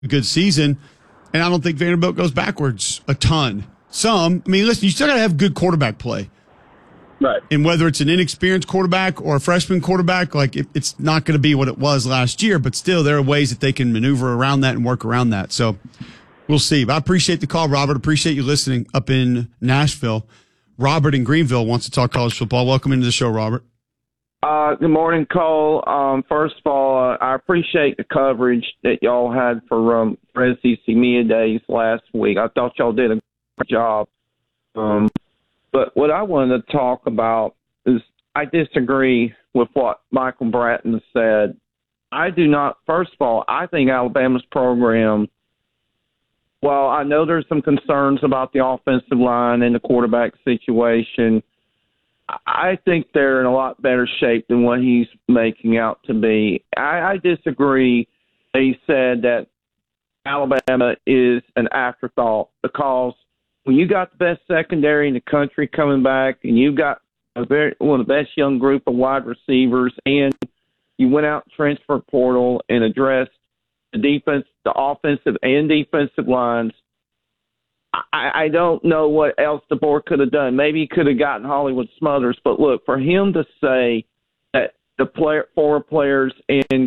a good season, and I don't think Vanderbilt goes backwards a ton. Some, I mean, listen, you still got to have good quarterback play. Right. And whether it's an inexperienced quarterback or a freshman quarterback, like it's not going to be what it was last year, but still there are ways that they can maneuver around that and work around that. So we'll see. But I appreciate the call, Robert. Appreciate you listening up in Nashville. Robert in Greenville wants to talk college football. Welcome into the show, Robert. Good morning, Cole. First of all, I appreciate the coverage that y'all had for SEC Media Days last week. I thought y'all did a great job. But what I wanted to talk about is I disagree with what Michael Bratton said. I do not, first of all, I think Alabama's program, well, I know there's some concerns about the offensive line and the quarterback situation. I think they're in a lot better shape than what he's making out to be. I disagree. He said that Alabama is an afterthought because when you got the best secondary in the country coming back and you got one of the best young group of wide receivers and you went out transfer portal and addressed the defense, the offensive and defensive lines, I don't know what else the board could have done. Maybe he could have gotten Hollywood Smothers, but look, for him to say that the former players and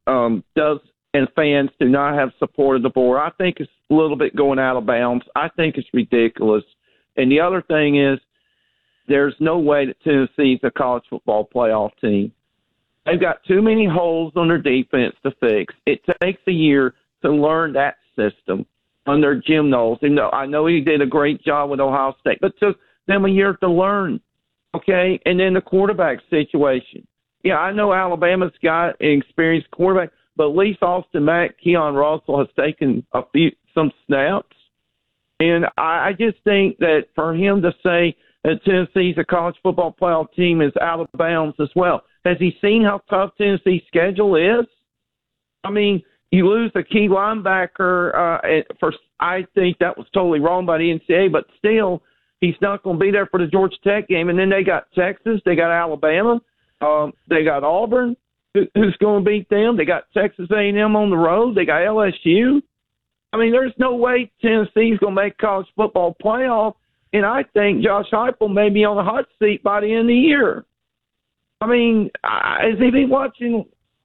fans do not have support of the board, I think it's a little bit going out of bounds. I think it's ridiculous. And the other thing is, there's no way that Tennessee's a college football playoff team. They've got too many holes on their defense to fix. It takes a year to learn that system under Jim Knowles. And I know he did a great job with Ohio State, but it took them a year to learn, okay? And then the quarterback situation. Yeah, I know Alabama's got an experienced quarterback, but at least Austin Mack, Keon Russell has taken some snaps. And I just think that for him to say that Tennessee's a college football playoff team is out of bounds as well. Has he seen how tough Tennessee's schedule is? I mean, you lose a key linebacker. I think that was totally wrong by the NCAA, but still, he's not going to be there for the Georgia Tech game. And then they got Texas, they got Alabama, they got Auburn, who's going to beat them. They got Texas A&M on the road. They got LSU. I mean, there's no way Tennessee's going to make college football playoff. And I think Josh Heupel may be on the hot seat by the end of the year. I mean, has he been watching?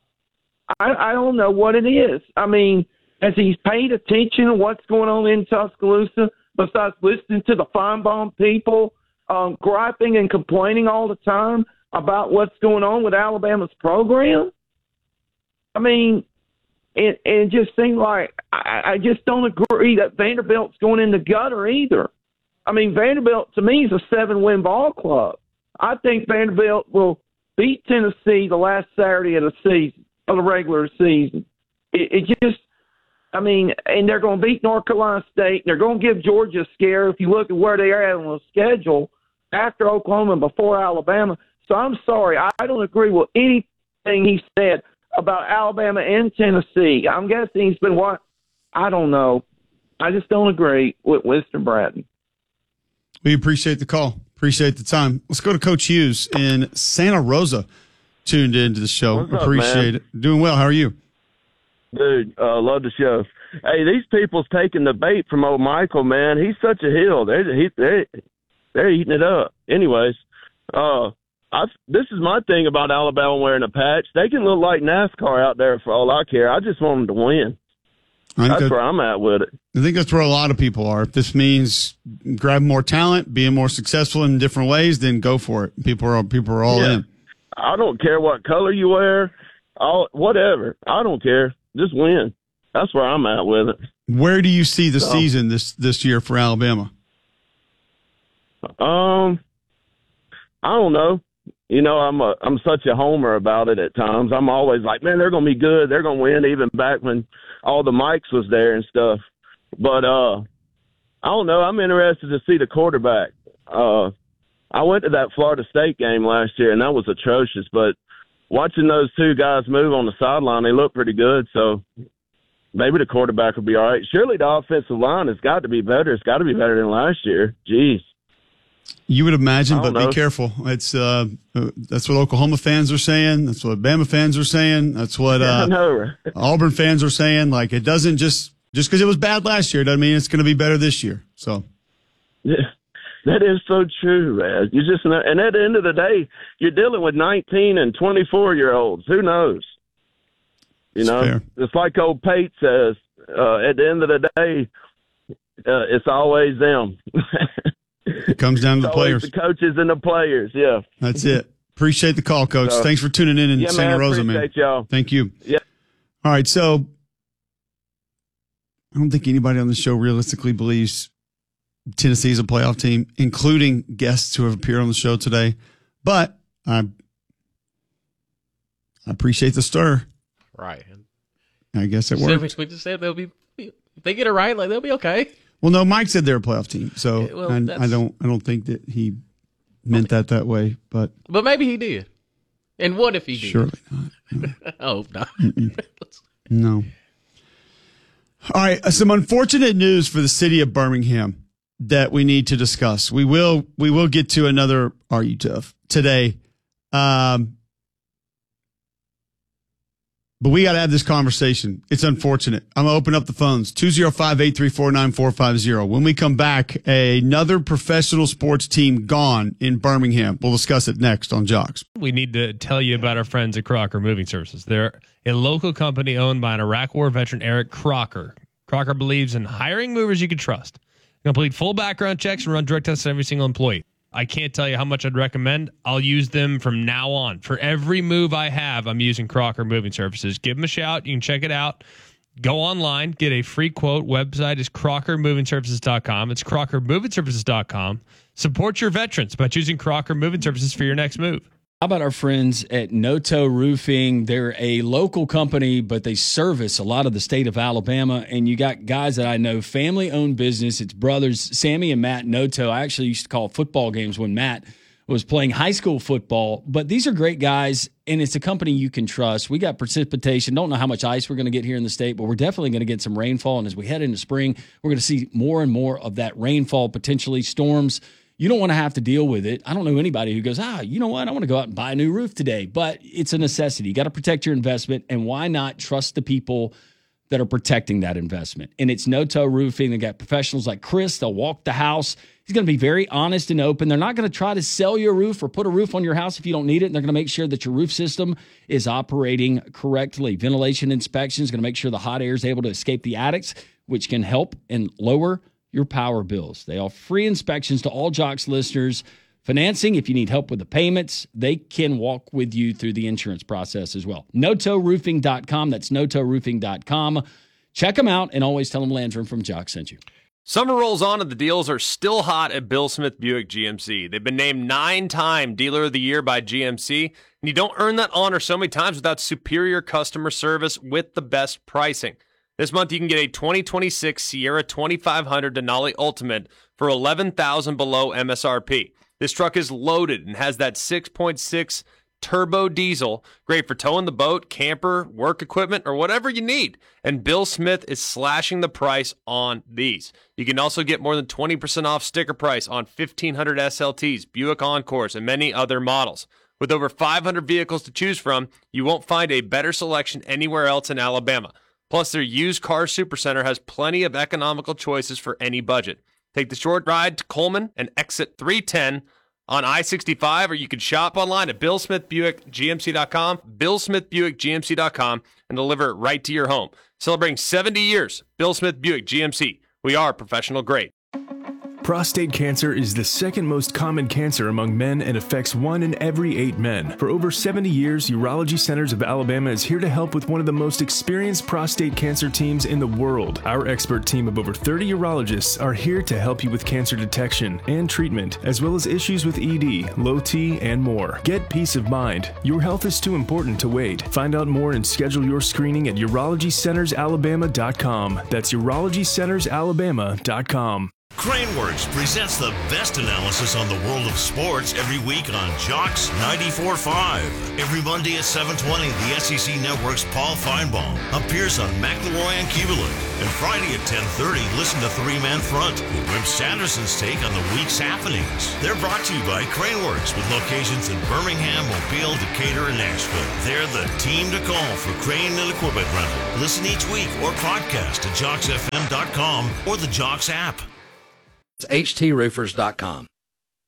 I don't know what it is. I mean, has he paid attention to what's going on in Tuscaloosa besides listening to the Feinbaum people griping and complaining all the time about what's going on with Alabama's program? I mean, it just seemed like I just don't agree that Vanderbilt's going in the gutter either. I mean, Vanderbilt, to me, is a 7-win ball club. I think Vanderbilt will beat Tennessee the last Saturday of the season, of the regular season. It just, I mean, and they're going to beat North Carolina State. They're going to give Georgia a scare if you look at where they are at on the schedule after Oklahoma and before Alabama. So I'm sorry, I don't agree with anything he said about Alabama and Tennessee. I'm guessing he's been what? I don't know. I just don't agree with Mr. Bratton. We appreciate the call. Appreciate the time. Let's go to Coach Hughes in Santa Rosa, tuned into the show. What's up, appreciate man? it. Doing well. How are you? Dude, love the show. Hey, these people's taking the bait from old Michael, man. He's such a heel. They're eating it up. Anyways, this is my thing about Alabama wearing a patch. They can look like NASCAR out there for all I care. I just want them to win. That's where I'm at with it. I think that's where a lot of people are. If this means grabbing more talent, being more successful in different ways, then go for it. People are all in. I don't care what color you wear, whatever. I don't care. Just win. That's where I'm at with it. Where do you see the season this year for Alabama? I don't know. You know, I'm such a homer about it at times. I'm always like, man, they're going to be good. They're going to win, even back when all the mics was there and stuff. But I don't know. I'm interested to see the quarterback. I went to that Florida State game last year, and that was atrocious. But watching those two guys move on the sideline, they look pretty good. So maybe the quarterback will be all right. Surely the offensive line has got to be better. It's got to be better than last year. Jeez. You would imagine, but be careful. It's that's what Oklahoma fans are saying. That's what Bama fans are saying. That's what Auburn fans are saying. Like, it doesn't just Just because it was bad last year doesn't mean it's going to be better this year. So, yeah, that is so true, Raz. You just know, and at the end of the day, you're dealing with 19 and 24-year-olds. Who knows? You know, fair. It's like old Pate says. At the end of the day, it's always them. It comes down to the players, the coaches, and the players. Yeah, that's it. Appreciate the call, Coach. Thanks for tuning in Santa Rosa, man. Appreciate y'all. Thank you. Yeah. All right, so I don't think anybody on the show realistically believes Tennessee is a playoff team, including guests who have appeared on the show today. But I appreciate the stir. Right. I guess it worked. We just said if they get it right, like they'll be okay. Well, no, Mike said they're a playoff tein, so I don't think that he meant that way. But maybe he did. And what if he did? Surely not. No. I hope not. No. All right, some unfortunate news for the city of Birmingham that we need to discuss. We will get to another Are You Tough today. But we got to have this conversation. It's unfortunate. I'm going to open up the phones, 205-834-9450. When we come back, another professional sports team gone in Birmingham. We'll discuss it next on Jocks. We need to tell you about our friends at Crocker Moving Services. They're a local company owned by an Iraq War veteran, Eric Crocker. Crocker believes in hiring movers you can trust. Complete full background checks and run drug tests on every single employee. I can't tell you how much I'd recommend. I'll use them from now on. For every move I have, I'm using Crocker Moving Services. Give them a shout. You can check it out. Go online. Get a free quote. Website is crockermovingservices.com. It's crockermovingservices.com. Support your veterans by choosing Crocker Moving Services for your next move. How about our friends at Noto Roofing? They're a local company, but they service a lot of the state of Alabama. And you got guys that I know, family-owned business. It's brothers, Sammy and Matt Noto. I actually used to call football games when Matt was playing high school football. But these are great guys, and it's a company you can trust. We got precipitation. Don't know how much ice we're going to get here in the state, but we're definitely going to get some rainfall. And as we head into spring, we're going to see more and more of that rainfall, potentially storms. You don't want to have to deal with it. I don't know anybody who goes, you know what? I want to go out and buy a new roof today. But it's a necessity. You got to protect your investment. And why not trust the people that are protecting that investment? And it's Noto Roofing. They got professionals like Chris. They'll walk the house. He's going to be very honest and open. They're not going to try to sell you a roof or put a roof on your house if you don't need it. And they're going to make sure that your roof system is operating correctly. Ventilation inspection is going to make sure the hot air is able to escape the attics, which can help and lower your power bills. They offer free inspections to all Jocks listeners. Financing, if you need help with the payments, they can walk with you through the insurance process as well. NotoRoofing.com. That's NotoRoofing.com. Check them out and always tell them Landrum from Jocks sent you. Summer rolls on and the deals are still hot at Bill Smith Buick GMC. They've been named 9-time Dealer of the Year by GMC, and you don't earn that honor so many times without superior customer service with the best pricing. This month, you can get a 2026 Sierra 2500 Denali Ultimate for $11,000 below MSRP. This truck is loaded and has that 6.6 turbo diesel, great for towing the boat, camper, work equipment, or whatever you need. And Bill Smith is slashing the price on these. You can also get more than 20% off sticker price on 1,500 SLTs, Buick Encores, and many other models. With over 500 vehicles to choose from, you won't find a better selection anywhere else in Alabama. Plus, their used car supercenter has plenty of economical choices for any budget. Take the short ride to Coleman and exit 310 on I-65, or you can shop online at BillSmithBuickGMC.com, BillSmithBuickGMC.com, and deliver it right to your home. Celebrating 70 years, Bill Smith Buick GMC. We are professional grade. Prostate cancer is the second most common cancer among men and affects 1 in every 8 men. For over 70 years, Urology Centers of Alabama is here to help with one of the most experienced prostate cancer teams in the world. Our expert team of over 30 urologists are here to help you with cancer detection and treatment, as well as issues with ED, low T, and more. Get peace of mind. Your health is too important to wait. Find out more and schedule your screening at UrologyCentersAlabama.com. That's UrologyCentersAlabama.com. Craneworks presents the best analysis on the world of sports every week on Jocks 94.5. Every Monday at 7:20, the SEC Network's Paul Feinbaum appears on McElroy and Kubelik. And Friday at 10:30, listen to Three Man Front with Wimp Sanderson's take on the week's happenings. They're brought to you by Craneworks with locations in Birmingham, Mobile, Decatur, and Nashville. They're the team to call for crane and equipment rental. Listen each week or podcast at JocksFM.com or the Jocks app. It's HTRoofers.com.